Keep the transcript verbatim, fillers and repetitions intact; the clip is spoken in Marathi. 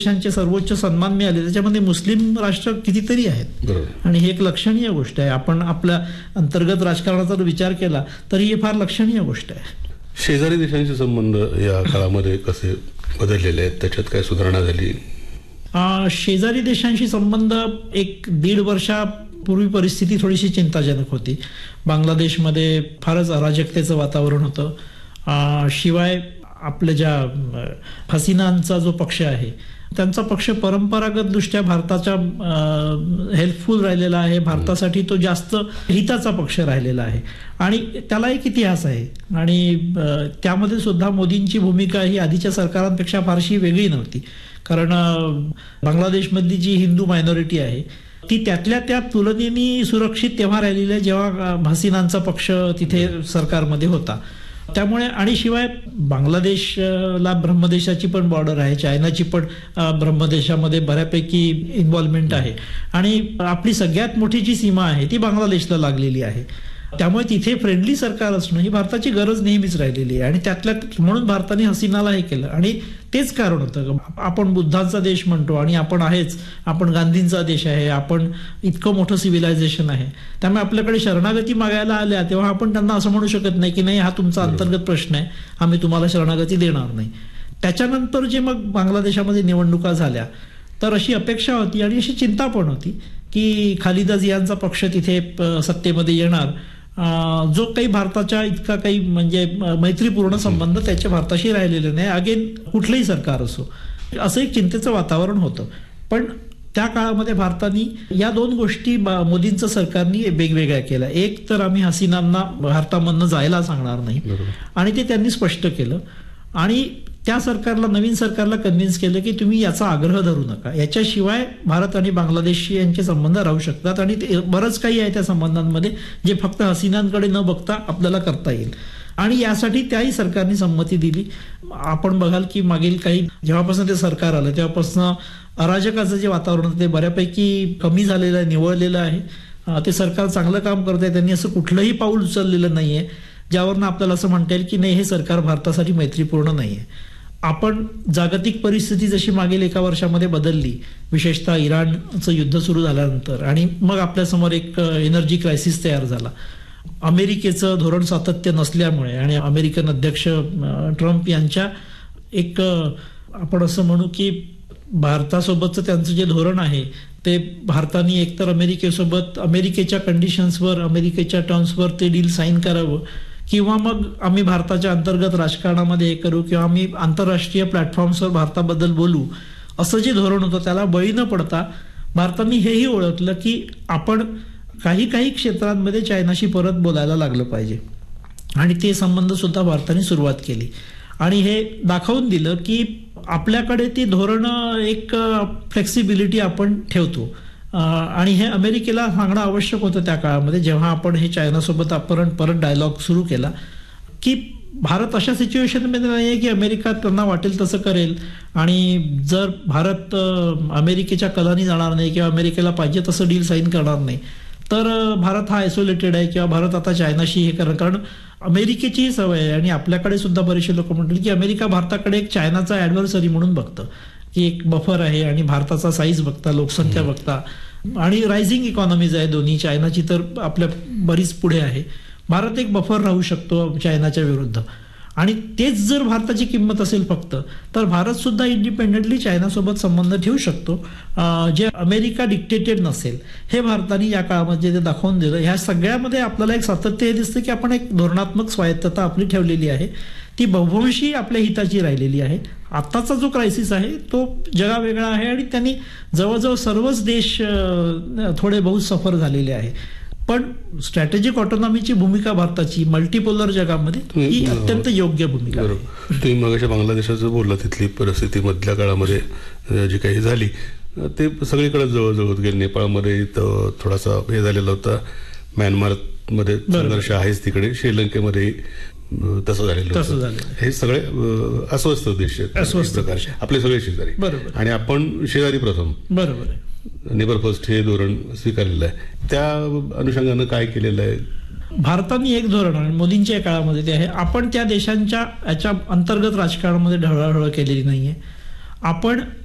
देशांचे सर्वोच्च सन्मान मिळाले त्याच्यामध्ये मुस्लिम राष्ट्र कितीतरी आहेत आणि ही एक लक्षणीय गोष्ट आहे. आपण आपल्या अंतर्गत राजकारणाचा जर विचार केला तर ही फार लक्षणीय गोष्ट आहे. शेजारी देशांचे संबंध या काळामध्ये कसे बदललेले आहेत, त्याच्यात काय सुधारणा झाली? शेजारी देशांशी संबंध एक दीड वर्षापूर्वी परिस्थिती थोडीशी चिंताजनक होती. बांगलादेशमध्ये फारच अराजकतेचं वातावरण होतं. शिवाय आपल्या ज्या हसीनांचा जो पक्ष आहे त्यांचा पक्ष परंपरागत दृष्ट्या भारताच्या हेल्पफुल राहिलेला आहे. भारतासाठी तो जास्त हिताचा पक्ष राहिलेला आहे आणि त्याला एक इतिहास आहे आणि त्यामध्ये सुद्धा मोदींची भूमिका ही आधीच्या सरकारांपेक्षा फारशी वेगळी नव्हती. कारण बांगलादेशमधली जी हिंदू मायनॉरिटी आहे ती त्यातल्या त्या तुलनेने सुरक्षित तेव्हा राहिलेली आहे जेव्हा हसीनांचा पक्ष तिथे सरकारमध्ये होता. त्यामुळे आणि शिवाय बांगलादेशला ब्रह्मदेशाची पण बॉर्डर आहे, चायनाची पण ब्रह्मदेशामध्ये बऱ्यापैकी इन्व्हॉल्वमेंट आहे आणि आपली सगळ्यात मोठी जी सीमा आहे ती बांगलादेशला लागलेली आहे. त्यामुळे तिथे फ्रेंडली सरकार असणं ही भारताची गरज नेहमीच राहिलेली आहे आणि त्यातल्या म्हणून भारताने हसीनाला हे केलं आणि तेच कारण होतं. आपण बुद्धांचा देश म्हणतो आणि आपण आहेच, आपण गांधींचा देश आहे, आपण इतकं मोठं सिव्हिलायझेशन आहे. त्यामुळे आपल्याकडे शरणागती मागायला आल्या तेव्हा आपण त्यांना असं म्हणू शकत नाही की नाही हा तुमचा अंतर्गत प्रश्न आहे, आम्ही तुम्हाला शरणागती देणार नाही. त्याच्यानंतर जे मग बांगलादेशामध्ये निवडणुका झाल्या तर अशी अपेक्षा होती आणि अशी चिंता पण होती की खालिदा जियाचा पक्ष तिथे सत्तेमध्ये येणार, जो काही भारताच्या इतका काही म्हणजे मैत्रीपूर्ण संबंध त्याच्या भारताशी राहिलेले नाही, अगेन कुठलंही सरकार असो, असं एक चिंतेचं वातावरण होतं. पण त्या काळामध्ये भारताने या दोन गोष्टी मोदींचं सरकारने वेगवेगळ्या केल्या. एक तर आम्ही हसीनांना भारतामधनं जायला सांगणार नाही आणि ते त्यांनी स्पष्ट केलं आणि त्या सरकारला नवीन सरकारला कन्व्हिन्स केलं की तुम्ही याचा आग्रह धरू नका, याच्याशिवाय भारत आणि बांगलादेश यांचे संबंध राहू शकतात आणि बरंच काही आहे त्या संबंधांमध्ये जे फक्त हसीनांकडे न बघता आपल्याला करता येईल आणि यासाठी त्याही सरकारने संमती दिली. आपण बघाल की मागील काही जेव्हापासून ते सरकार आलं तेव्हापासून अराजकाचं जे वातावरण होतं ते बऱ्यापैकी कमी झालेलं आहे, निवळलेलं आहे. ते सरकार चांगलं काम करत आहे. त्यांनी असं कुठलंही पाऊल उचललेलं नाहीये ज्यावरनं आपल्याला असं म्हणता येईल की नाही हे सरकार भारतासाठी मैत्रीपूर्ण नाहीये. आपण जागतिक परिस्थिती जशी मागील एका वर्षामध्ये बदलली, विशेषतः इराणचं युद्ध सुरू झाल्यानंतर आणि मग आपल्यासमोर एक एनर्जी क्रायसिस तयार झाला. अमेरिकेचं धोरण सातत्य नसल्यामुळे आणि अमेरिकन अध्यक्ष ट्रम्प यांच्या एक आपण असं म्हणू की भारतासोबतचं त्यांचं जे धोरण आहे ते भारताने एकतर अमेरिकेसोबत अमेरिकेच्या कंडिशन्सवर अमेरिकेच्या टर्म्सवर ते डील साईन करावं किंवा मग आम्ही भारताच्या अंतर्गत राजकारणामध्ये हे करू किंवा आम्ही आंतरराष्ट्रीय प्लॅटफॉर्म्सवर भारताबद्दल बोलू, असं जे धोरण होतं त्याला बळी न पडता भारताने हेही ओळखलं की आपण काही काही क्षेत्रांमध्ये चायनाशी परत बोलायला लागलं पाहिजे आणि ते संबंध सुद्धा भारताने सुरुवात केली आणि हे दाखवून दिलं की आपल्याकडे ती धोरणं एक फ्लेक्सिबिलिटी आपण ठेवतो आणि हे अमेरिकेला सांगणं आवश्यक होतं त्या काळामध्ये जेव्हा आपण हे चायनासोबत आपण परत डायलॉग सुरू केला की भारत अशा सिच्युएशनमध्ये नाही आहे की अमेरिका त्यांना वाटेल तसं करेल आणि जर भारत अमेरिकेच्या कलानी जाणार नाही किंवा अमेरिकेला पाहिजे तसं डील साईन करणार नाही तर भारत हा आयसोलेटेड आहे किंवा भारत आता चायनाशी हे करणार. कारण अमेरिकेची सवय आहे आणि आपल्याकडे सुद्धा बरेचसे लोक म्हणतील की अमेरिका भारताकडे एक चायनाचा ॲडव्हर्सरी म्हणून बघतं की एक बफर आहे आणि भारताचा साईज बघता, लोकसंख्या बघता आणि रायझिंग इकॉनॉमीज आहे दोन्ही. चायनाची तर आपल्या बरीच पुढे आहे. भारत एक बफर राहू शकतो चायनाच्या विरुद्ध आणि तेच जर भारताची किंमत असेल फक्त तर भारत सुद्धा इंडिपेंडेंटली चायनासोबत संबंध ठेवू शकतो जे अमेरिका डिक्टेटेड नसेल. हे भारताने या काळामध्ये ते दाखवून दिलं. ह्या सगळ्यामध्ये आपल्याला एक सातत्य हे दिसतं की आपण एक धोरणात्मक स्वायत्तता आपली ठेवलेली आहे, ती बहुवंशी आपल्या हिताची राहिलेली आहे. आताचा जो क्रायसिस आहे तो जगावेगळा आहे आणि त्यांनी जवळजवळ सर्वच देश थोडे बहुत सफर झालेले आहे. पण स्ट्रॅटेजिक ऑटोनॉमीची भूमिका भारताची मल्टीपोलर जगामध्ये ही अत्यंत योग्य भूमिका आहे. तुम्ही मगाशी बांगलादेशाचं बोलला, तिथली परिस्थिती मधल्या काळामध्ये जी काही झाली ते सगळीकडे जवळजवळ होत गेले. नेपाळमध्ये थोडासा हे झालेला होता, म्यानमारमध्ये संघर्ष आहेच, तिकडे श्रीलंकेमध्ये तसं झालेलं होतं. हे सगळे अस्वस्थ देश आहेत प्रकारचे आपले सगळे शेजारी. बरोबर. आणि आपण शेजारी प्रथम. बरोबर आहे. नेबर फर्स्ट हे धोरण स्वीकारलेलं आहे. त्या अनुषंगानं काय केलेलं आहे? भारताने एक धोरण आणि मोदींच्या काळामध्ये ते आहे, आपण त्या देशांच्या याच्या अंतर्गत राजकारणामध्ये ढवळाढवळ केलेली नाहीये. आपण